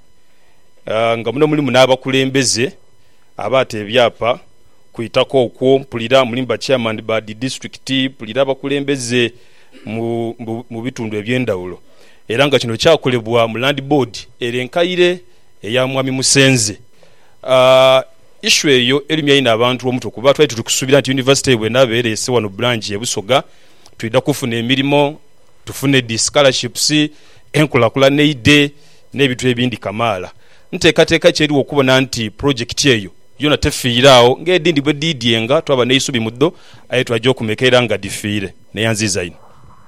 S10: uh, nga muno mulimu n'abakulembeze abate ebyapa kuitako okwo mpulira mulimba chairman ba district pulira abakulembeze mu, mu, mu bitundu ebyendawulo era nga kino kyakolebwa mu land board erenkaire eya Mwami Musenze. Uh, issue eyo erimya ina abantu omuto kuba twali tukusubira nti university bwe nabeerese wano branch ebusoga tuida kufuna emirimo tufune di scholarships enkulakula neide n'ebitu ebindi kamala nteekateeka kyeri okubona nti project eyo yona tefiiraawo ng'edindi bwe diidyenga twaba neisubi muddo aye twajja okumekeera nga difiire neyanziza ino.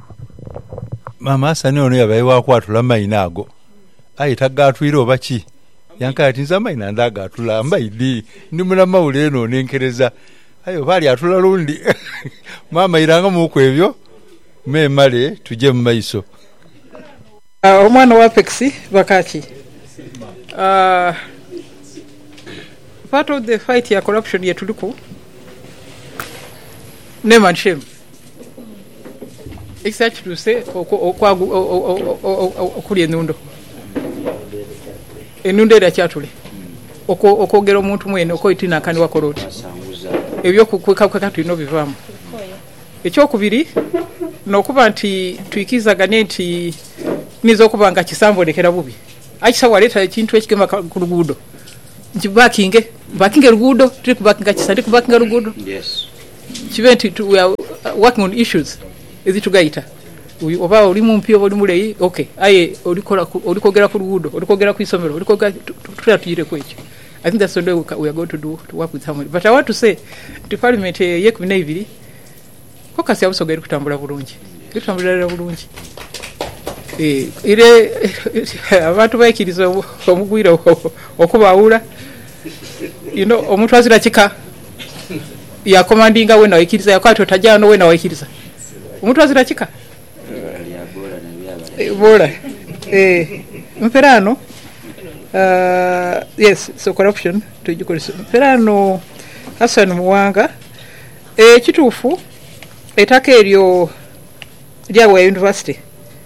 S3: Mama Hassan ono yabaye wakwatula mayina ago aye tagaatwire oba ki yankaya tinza mayina ndagaatula mbayidi ndi mulamawule eno nenkereza ayo baali atula lundi mama iranga muku ebyo memale tuje mu maiso.
S1: Uh, omwana wa Apex Bakachi uh, part of the fight ya corruption yetuliko name and shame exactly to say okuli enundo enundo era kyatule okwogera omuntu mwene okoitina kandi wa koroti ebyo kukweka kweka tulino bivamu. Ekyokubiri n'okuba nti twikizagane nti nizo kubanga kisambo lekera bubi akisa waleta ekintu ekigema ku luguudo nkibakinge bakinge luguudo tuli kubakinga kisa tuli kubakinga luguudo
S2: Yes.
S1: kibe nti tu- we are working on issues ezitugaita Uyu- oba oli mumpi oba oli muleyi okay aye olikola ku- olikogera ku luguudo olikogera ku isomero olikogera tutera tuyire ku ekyo I think that's the way we ca- we are going to do to work with someone but I want to say nti parliament ye kumi n'ebiri kokasi ya Busoga eri kutambula bulungi eri kutambulira bulungi Eh, ire abantu baikiriza omu- omugwira o- okubaawula you know omuntu azira kika yakomandinga wena waikiriza yakwati otajano wena waikiriza omuntu azira kika Eh, bora eh mperano uh, yes so corruption tujikolesa mperano Hassan Muwanga eh kituufu ettaka eryo lyawe university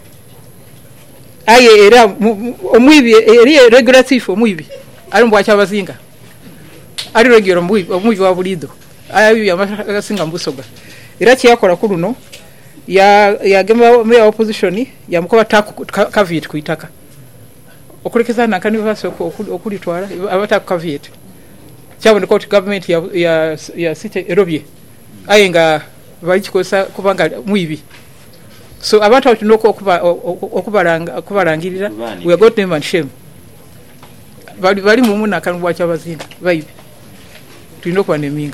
S1: aye era mu- mu- omwibi eri regulative omwibi ali mbwacha abazinga ali regular omwibi omwibi wa bulido ayo yamagasinga mbusoga era kyakola ku luno ya yagema meya opposition yamukoba taku caveat kuitaka okulekeza na kanivasi okulitwala abata caveat kyaboneka oti government ya ya ya city erobye aye nga balikikosa kubanga mwibi so abantu tulina okuba okubalanga okubalangirira we are got name and shame bali bali mu muna kan bwacha bazinga baibi tulina okuba neminga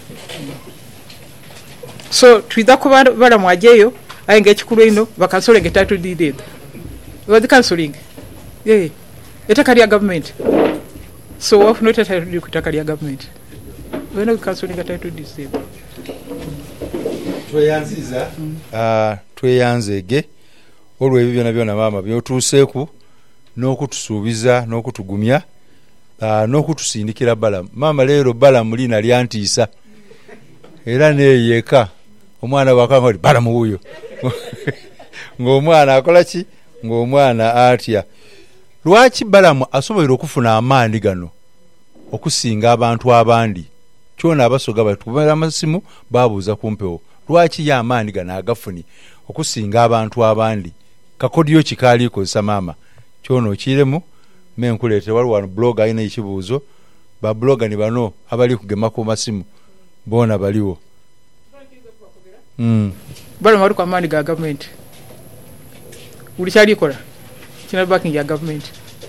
S1: so tuiza kuba bala mwajeyo aye nga ekikulu ino bakansolenga title deed was the counseling yeah ettaka lya government so wafuna title deed ku ettaka lya government wena counseling title deed
S3: tweyanziza ah, tweyanzege olw'ebyo byona byona maama byotuuseeku n'okutusuubiza n'okutugumya ah, n'okutusindikira balamu maama leero balamu liina lyantiisa era neeyeka omwana wakanga oli balamu wuuyo ng'omwana akola ki ng'omwana atya lwaki balamu asobola okufuna amaanyi gano okusinga abantu abandi kyona abasoga batubera amasimu babuuza ku mpewo lwaki ya amaanyi gano agafuni okusinga abantu abandi kakodyo kikalikozesa maama kyona okiremu menkuleete waliwo wano blog alina ekibuuzo ba bloga ni bano abali kugema ku masimu bona baliwo mm.
S1: balamu ali ku amaanyi ga government buli kyalikola kina backing ya government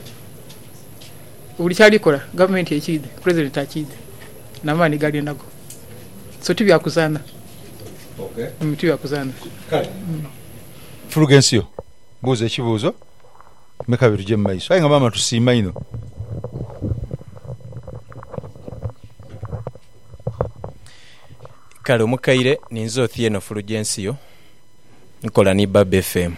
S1: buli kyalikola government ekide president akide n'amaanyi gali nago so tibyakuzana
S3: okay.
S1: mm, tibyakuzana
S3: kale mm. Fulgencio buuza ekibuuzo meka bituje mu maiso aye nga maama tusiima ino
S8: kale omukaire ninza othieno Fulgencio nkola ni Bab F M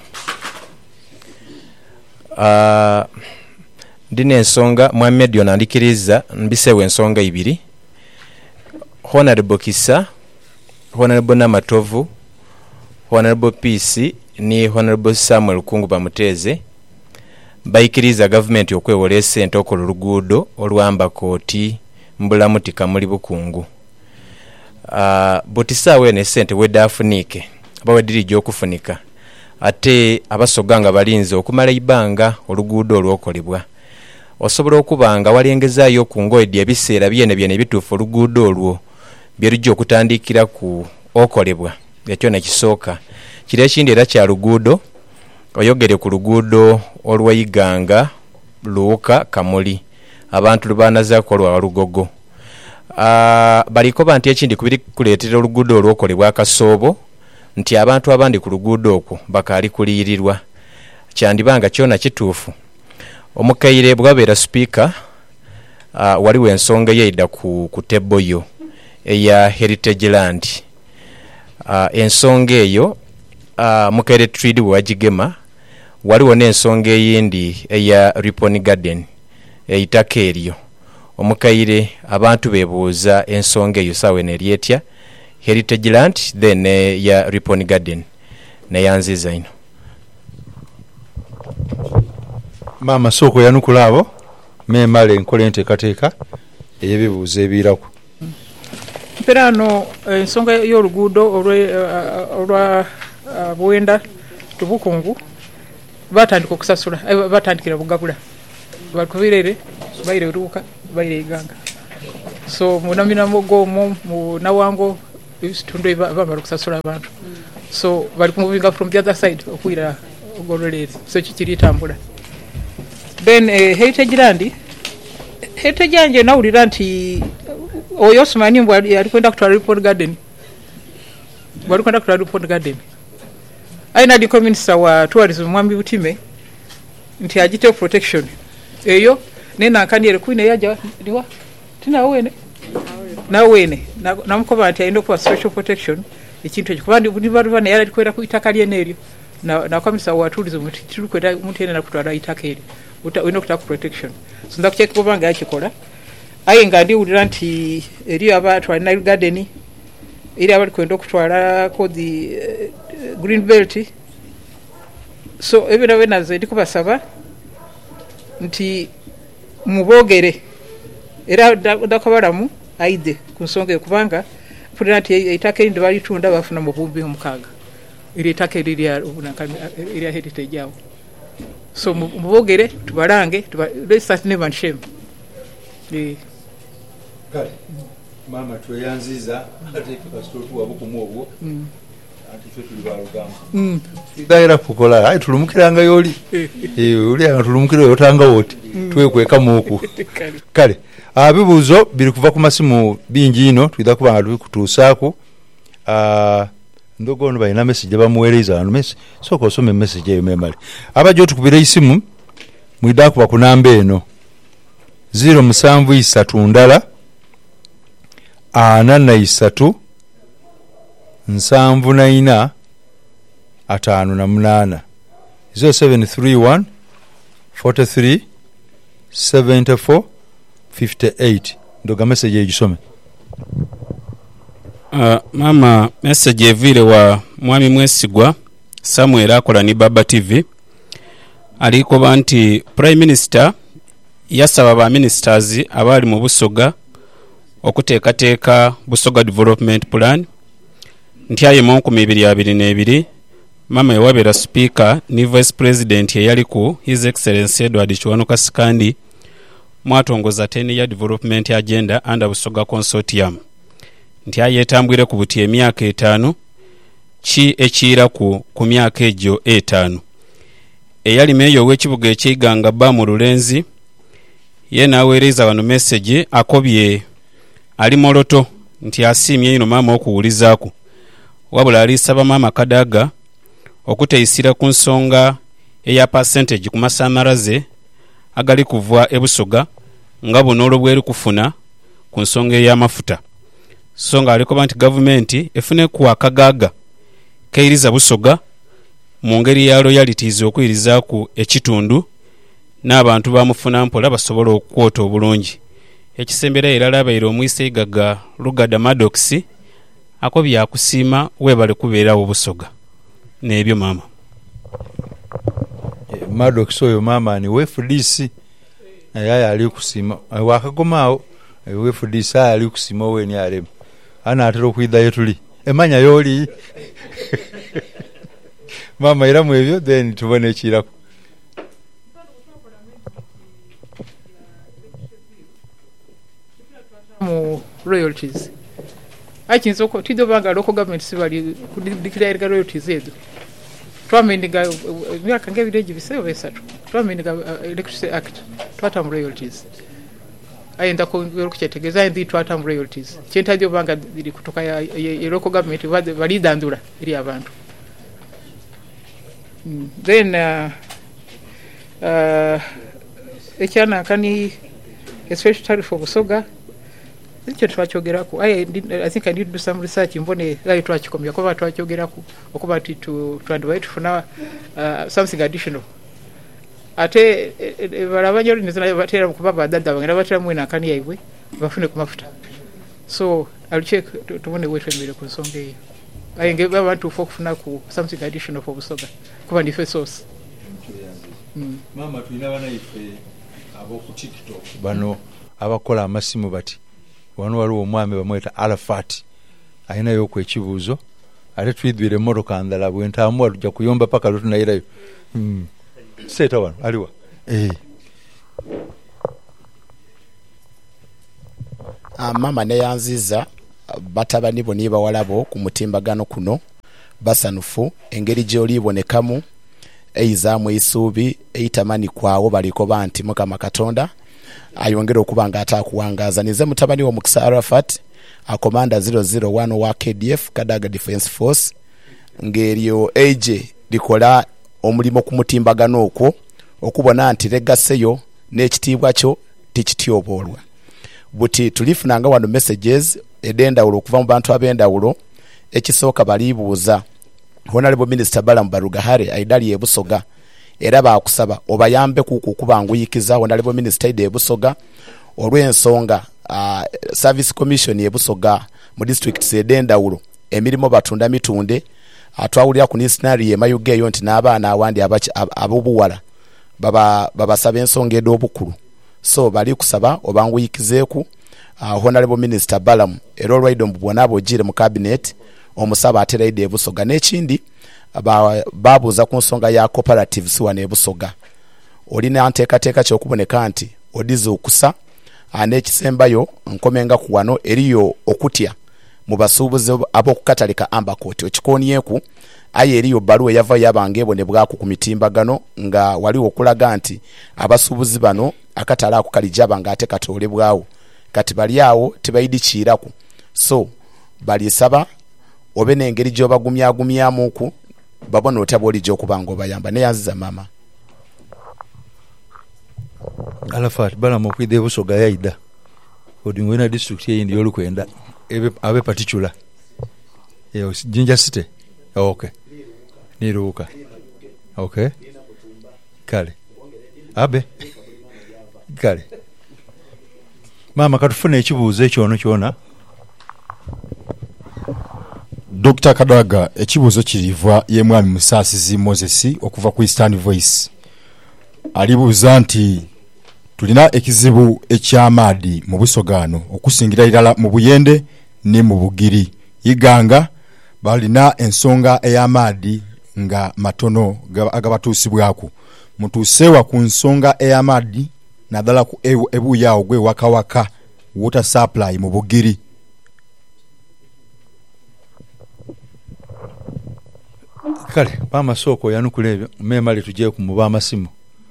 S8: uh, ndina ensonga Mohamed yonandikiriza mbisewo ensonga ibiri Honorable Kisa Honorable Namatovu Honorable Peace ni Honorable Samuel Kungu bamuteze bayikiriza government okwewola esente okola oluguudo olwamba kooti mbulamuti kamuli bukungu uh, butisaawe ne sente wedafunike aba wedirija okufunika ate abasoga nga balinze okumala ibanga oluguudo olwokolebwa osobola okubanga walengezaayo ku ngoedi ebiseera byene byene bituufu oluguudo olwo byerujja okutandikira ku okolebwa ekyo nekisooka kiri ekindi era kya luguudo oyogere ku luguudo olw'Iganga Luuka Kamuli abantu lubanaza kolwa walugogo uh, baliko bantu ekindi kubiri kuleetera oluguudo olwokolebwa akasoobo nti abantu abandi ku luguudo okwo bakaali kuliyirirwa kyandibanga kyona kituufu omukaire bwabeera speaker uh, waliwo ensonga yeida ku, ku tebo yo eya Heritage Land uh, ensonga eyo uh, mukaire trade wajigema waliwo n'ensonga eyindi eya Ripon Garden eitaka eryo omukaire abantu bebuuza ensonga eyo sawe neryetya Heritage Land then uh, ya Ripon Garden neyanziza ino
S3: maama soko yanukula abo memale enkola enteekateeka eyebibuuzo ebiirako
S1: mperano ensonga y'oluguudo olwa Bwenda tubukungu batandika okusasula batandikira bugabula bakubirere bayire ruuka bayireganga so munamina mugomo munawango ebitundu bamala okusasula abantu so bali kumuvinga from the other side okwira ogololere so kikiri tambula then eh, heritage land heritage yanje nawulira nti oyo simanyi mbw alikwenda kutwala report garden walikwenda kutwala report garden aina di minister wa tourism mwambi butime nti agite protection eyo nena nkaniere kuine yaja liwa tina wene na wene namukoba nti ayina kuba special protection ekintu ekyo kubandi buli bantu bana yali kwera ku itaka lye neryo na na komisa wa tourism tiri kwera muntu ene na kutwala itaka eryo uta wino kutaka protection so ndakucheka kubanga yakikola aye ngandi ulira nti eri abantu ali na garden eri abali kwenda okutwala ko the uh, green belt so ebira wena zedi kubasaba nti mubogere era dakabaramu aide kunsonga kubanga fulira nti itaka ndi bali tunda bafuna mu bubbi omukaga iri itaka iri ya ubunankani iri ya heritage yawo so mubogere tubarange tuba let's start never and shame eh
S3: kale mama tweyanziza ate pastor tu wabukumu obwo mm ati twe tuli balugamba mm daira kukola ai tulumukiranga yoli eh uli tulumukiro yotanga woti twekweka muku kale abibuzo biri kuva ku masimu bingi ino twida kubanga tubikutusaako ah ndogono bayina message bamuwereza anu message soko some message eyo memali abajo tukubira isimu mwida kuba kunamba eno zero musanvu isatu ndala ana na isatu nsanvu na ina atano na munana zero seven three one four three seven four five eight ndoga message ejisome.
S10: Uh, mama message evile wa mwami mwesigwa Samuel akola ni Baba T V aliko banti Prime Minister yasaba ba ministers abali mu Busoga okuteekateeka Busoga Development Plan ntyaye mu nkumi ibiri abiri n'ebiri mama yawabera speaker ni vice president yali ku His Excellency Edward Kiwanuka Sikandi mwatongoza ten year development agenda under Busoga Consortium nti ayetambwire ku buti emyaka etaano ki ekira ku ku myaka egyo etaano eyali meyo w'ekibuga ekiganga ba mu Lulenzi ye naweereza wano message akobye ali moloto nti asimye ino mama okuwulizaako wabula alisaba mama Kadaga okuteisira ku nsonga eya percentage ku masamaraze agali kuvwa ebusoga nga buno olw'eri kufuna ku nsonga ey'amafuta songa aliko banti government efune ku akagaga keiriza Busoga mu ngeri ya royalties okuyiriza ku ekitundu n'abantu bamufuna mpola basobola okwota obulungi ekisembera era labaire omwise gaga Lugada Maddox ako byakusiima webale kubeera Busoga n'ebyo mama
S3: e, Maddox oyo mama ni we F D C ayaya ali kusima wakagomao we F D C ali kusima we ni arem ana atero okuida yetuli emanya yoli mama ira mwebyo then tubone ekirako
S1: mu royalties achinzo ko tido banga local government sibali declare ga royalties edo twamendiga myaka ngebirege bisebe besatu twamendiga electricity act twata mu royalties ayenda ko kuchetegeza ndi twata mu royalties chentajyo banga biri kutoka ya, ya, ya local government bali dandura iri abantu mm. then uh, uh, ekyana kani especially tariff for Busoga icyo twachogerako I, I think I need to do some research mbone layo twachikomya ko batwachogerako okuba ati to to advise for now uh, something additional ate barabanyori nizana batera kubaba dada bangana batera mwina kani yaibwe bafune ku mafuta so I'll check tubone wetwemere ku nsonge iyo ayenge abantu fokufuna ku something additional for Busoga kuba ndi source
S3: mm. mama tuina bana ife abo ku TikTok bano abakola amasimu bati wano waliwo omwami bamweta Alafat ayina yo kwekibuuzo ate twidwire mmotoka ndala bwentamu atujja kuyomba paka lutunayirayo mm. seta wano aliwa eh
S12: mama neyanziza batabani bo niba walabo ku mutimbagano kuno basanufu engeri gyolibonekamu eizaamu eisuubi eitamani kwawo baliko banti mukama katonda ayongera okuba nga atakuwangaza. Nize mutabani wo Mukisa Arafat akomanda zero zero one wa K D F Kadaga Defence Force ngeryo eje likola omulimo ku mutimbagano okwo okubona nti legaseyo n'ekitiibwa kyo tikityoboolwa. Buti tulifunanga wano messages edendawulo okuva mu bantu abendawulo. Ekisooka balibuuza Honorable Minister Balamu Barugahare aidali ebusoga era baakusaba obayambe kuku kubanguyikiza Honorable Minister Ide ebusoga olw'ensonga uh, Service Commission ebusoga mu district edendawulo emirimo batunda mitunde atwawulira ku national ye mayuge yo nti n'abaana awandi abobuwala baba babasaba ensonga ed'obukulu. So bali kusaba obanguyikizeeku uh, Honorable Minister Balamu era olwaido mbubona abogire mu cabinet omusaba atera Ide ebusoga. N'ekindi babuuza ku nsonga ya cooperatives wane ebusoga olina nteekateeka kyokuboneka nti odizuukusa n'ekisembayo nkomenga ku wano eriyo okutya mu basuubuzi ab'okukatale ka Amber Court okikoonyeku aye eriyo bbaluwa eyava yabanga ebonebwako ku mitimbagano nga waliwo okulaga nti abasuubuzi bano akatale ako kalijaba nga ate katoolebwawo kati bali awo tebayidikiiraku. So balisaba obe n'engeri gy'obagumyagumyamuku babona otaba oli gy'okubanga obayamba. Neyanziza mama
S3: Arafat Balamu okwidde ebusoga yaida odingo ina district eyindi y'olukwenda abe particular yo Jinja City. Okay niruka okay kale abe kale mama katufuna ekibuuzo ekyono kyona.
S13: Doctor Kadaga ekibuuzo kiriva ye mwami Musaasizi Moses okuva ku Eastern Voice alibuuza nti tulina ekizibu ekyamaadi mu busogano okusingira irala mu Buyende ne mu Bugiri iganga balina ensonga ey'amaadi nga matono agabatuusibwaku mutuusewa ku nsonga ey'amaadi nadala ku ebuyawo gwe wakawaka water supply mu Bugiri.
S3: Kale pama soko yanukulebyo memali tujye ku muba amasimu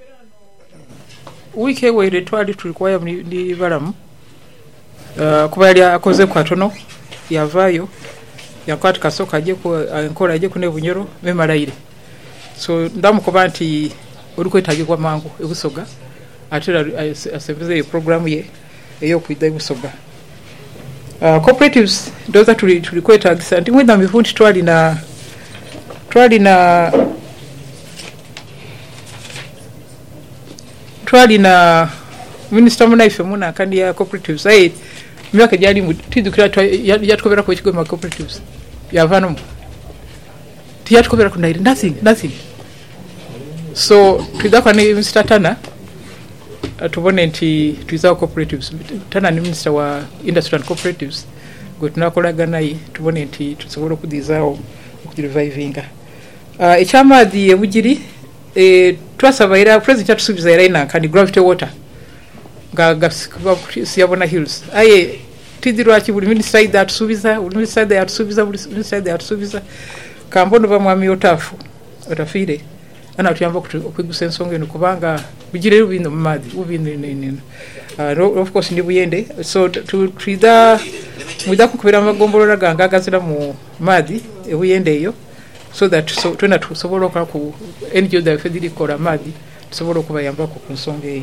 S1: wiki ewere twali tulikuwa ni Balamu uh, kuba yali akoze ku katono yavaayo yakwata kasoka ajye ku enkola ajye ku ne Bunyoro memalayire. So ndamukoba nti uri kwetagirwa mangu ebusoga atera asembeze program ye eyo kwida ebusoga. Uh, cooperatives doza tuli tulikwetagisa nti mwenda mivundi twali na twali na twali na Minister Munaife muna kandi ya cooperatives ayi myaka jali mu tidukira yatukobera ko ikigo ma cooperatives yavano tiyatukobera kuna nothing nothing. So tudakwa ni Mister Tana atubone nti tuiza cooperatives. Tana ni Minister wa Industry and Cooperatives go tunakolaga nayi tubone nti tusobola kudizao okudirivinga. Uh, ekyamaadi ebugiri e, twasabaira president atusubiza era ina kandi gravity water nga gasikuba siyabona hills aye tidirwa ki buli minister ida atusubiza buli minister ida atusubiza buli minister ida atusubiza kambono ba mwami otafu otafire ana tuyamba okwegusa ensonga eno kubanga bugire ubino mumadi ubino nene uh, of course ndi Buyende. So to trida muda kukubira amagombolola ganga gazira mu madi e Buyende eyo so that so twena tusobola ku N G O da fedili kola madi tusobola kubayamba ku nsonga eyo.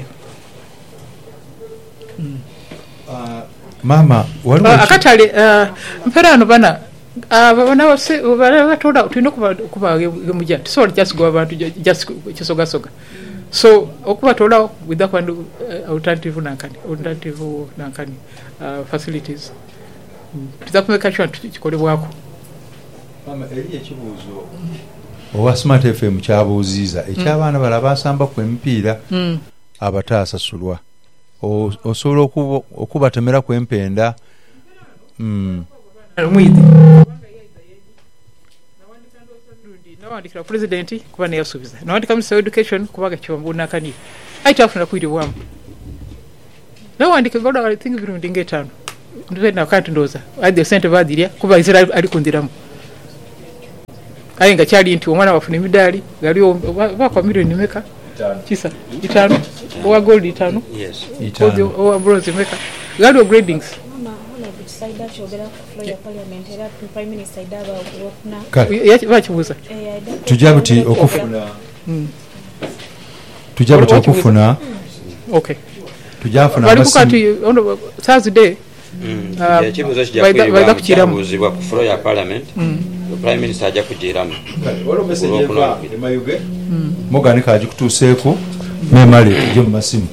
S3: Mm. Uh, mama waliwo
S1: uh, akatale uh, mperano bana abana bose batoda tulino kuba kuba gemujja so just go abantu just kisoga soga so okuba tola with that one uh, alternative nankani alternative nankani uh, facilities tuzakumeka chwa kikolebwako.
S3: Mama eriye kibuuzo owa Smart F M kyabuuziza eky'abaana bala basamba ku empiira
S1: mm.
S3: abatasasulwa osobola okubatemera ku empenda mm.
S1: mwidi nawandikira president kuba naye asubiza nawandika Minister Education kubaga kiwambuna kani aitafuna kwiri wamu nawandika goda I think birundi ngetano ndipenda kanti ndoza adde sente badirya kuba izira ali kundiramu aye nga kyali nti omwana wafuna emidaali gali bakwa milioni meka kisa itano owa gold itano
S3: Itano.
S1: owa bronze meka gali gradings bakibuuza
S3: tujja buti okufuna tujja buti okufuna
S1: okay
S3: tujafuna
S1: bali kukati ono Thursday
S2: ekibuuzo kijja kubuuzibwa ku floor ya parliament prime minister ajja kugiramu
S3: muganika agikutuuseeko memale tujje mu masimu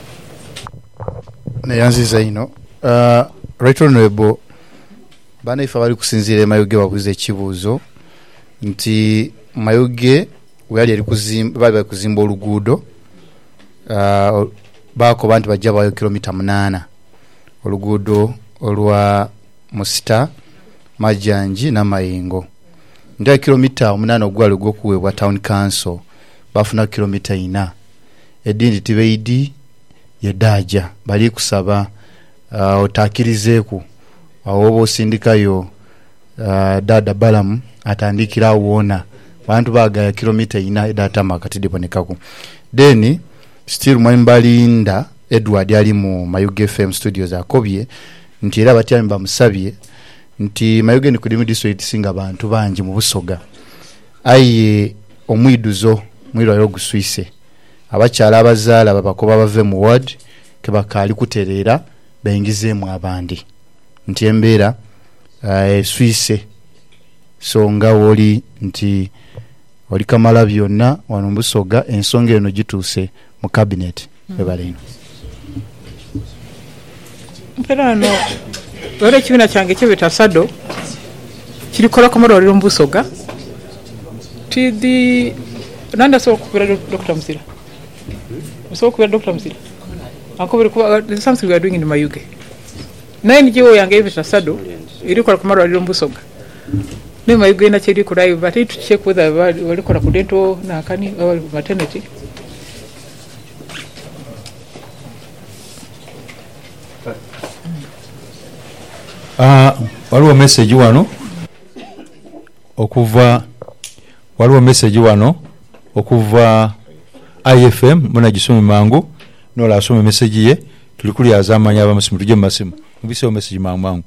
S14: neyanziza ino uh, right honorable banaife abali kusinziira emayuge babuuza ekibuuzo nti mayuge weyali ali kuzimba bali bali kuzimba oluguudo uh, bakoba nti bajja bayo kilomita munaana oluguudo olwa Musita Majanji n'Amayingo nda kilomita omunaana ogwali ogw'okuweebwa town council bafuna kilomita ina edindi tibeidi yedaja bali kusaba uh, otakirizeeku awoba osindikayo uh, dada balamu atandikira wona bantu bagaya kilomita ina edatama kati dibonekaku deni still mwembalinda Edward ali mu Mayuge F M studios akobye nti era batyami bamusabye nti Mayuge ni kudimu district singa bantu bangi mu Busoga aye omwiduzo mwirwaliro guswise abakyala abazaala babakoba bave mu ward ke bakali kuterera bayingizeemu abandi nti embeera uh, swise so nga woli nti oli kamala byonna wano mu Busoga ensonga eno gituuse mu cabinet bebalino
S1: mperano ore kibina kyange kibeta sado kirikola ko marwaliro mu Busoga tidi nanda so kubira Doctor Mzira so kubira Doctor Mzira akobere kuba something we are doing in Mayuge nine jiwo yange ibeta sado irikola ko marwaliro mu Busoga ne Mayuge na chiri kurai but it check whether walikola ku dental na kani or maternity
S3: Uh, waliwo message wano okuva waliwo message wano okuva I F M muna gisome mangu nola asome message ye tulikuli azamanya abamasimu tuje masimu mubise message mangu mangu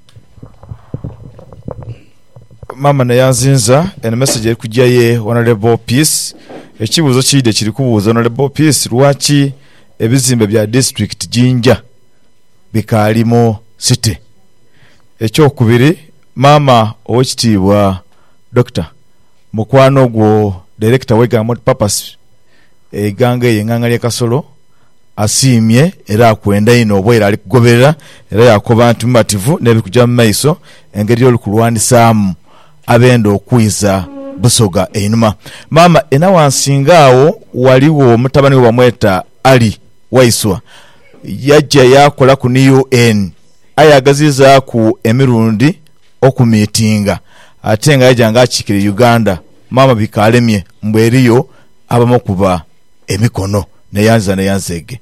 S5: mama nayanzinza ene message ekujja ye honorable peace ekibuzo kide kiri kubuza honorable peace lwaki ebizimbe bya district jinja bikalimo city ekyokubiri mama owekitiibwa doctor mukwano gwo director wega multipurpose eganga eyenganga lya Kasolo asiimye era akwenda ino obwera ali kugoberera era yakoba nti mumativu nebikujja mu maiso engeri olukulwanisaamu abenda okwiza Busoga einuma mama ena wansingaawo waliwo mutabani we bamweta Ali Waiswa yajja yakola ku N U N ayagaziza ku emirundi okumitinga ate nga yajanga akikire Uganda mama bikalemye mbweriyo abamokuba emikono neyanza neyanzege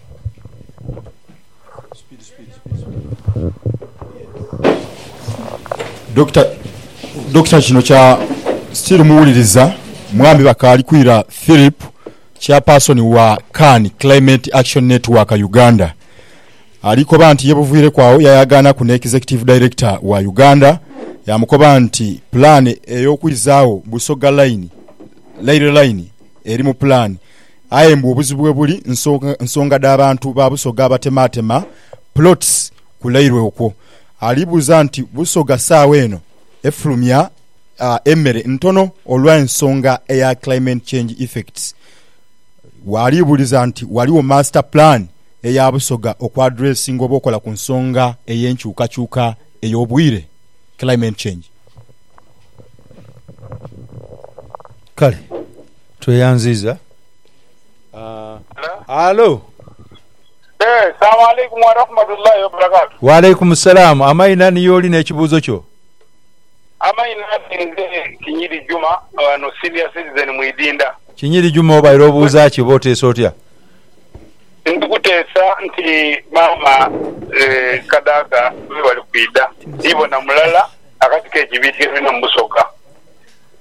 S13: Doctor Doctor kino cha still muwuliriza mwambi bakali kwira Philip chairperson wa C A N Climate Action Network Uganda aliko nti yebuvuire kwawo yayagana ku executive director wa Uganda yamukoba nti plan ey'okwizaawo Busoga line line line eri mu plan aye mbu obuzibu buli nsonga nsonga d'abantu ba Busoga abatematema plots kulairwe okwo alibuza nti Busoga saawa eno efulumya uh, emmere ntono olwa ensonga eya climate change effects walibuliza nti waliwo master plan eya Busoga okwadressing obokola ku nsonga ey'enkyukakyuka ey'obwire climate change
S3: kale tweyanziza uh, alo
S15: eh salamu alaykum wa rahmatullahi wa barakatuh
S3: wa alaykum salam amaina ni yoli na ekibuzo kyo
S15: amaina nze Kinyiri Juma wano senior citizen Mwidinda
S3: Kinyiri Juma obayiro obuuza ki bote sotya
S15: ndikuteesa nti maama eh, Kadaga we wali kwida ndibona mulala akati k'ekibiiti ke tulina mu Busoga